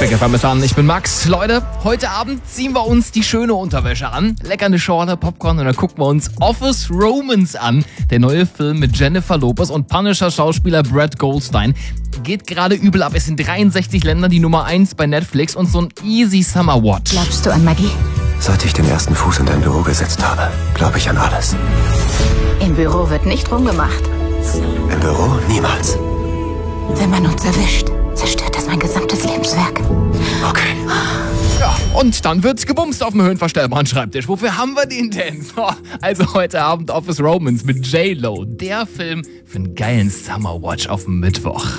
Check FM ist an, ich bin Max. Leute, heute Abend ziehen wir uns die schöne Unterwäsche an, lecker eine Schorle, Popcorn und dann gucken wir uns Office Romance an. Der neue Film mit Jennifer Lopez und Punisher-Schauspieler Brad Goldstein. Geht gerade übel ab, ist in 63 Ländern die Nummer 1 bei Netflix und so ein easy Summer Watch. Glaubst du an Magie? Seit ich den ersten Fuß in dein Büro gesetzt habe, glaube ich an alles. Im Büro wird nicht rumgemacht. Im Büro niemals. Wenn man uns erwischt, zerstört das mein gesamtes Lebenswerk. Okay. Ja, und dann wird's gebumst auf dem höhenverstellbaren Schreibtisch. Wofür haben wir den denn? So, also heute Abend Office Romance mit J-Lo. Der Film für einen geilen Summer Watch auf dem Mittwoch.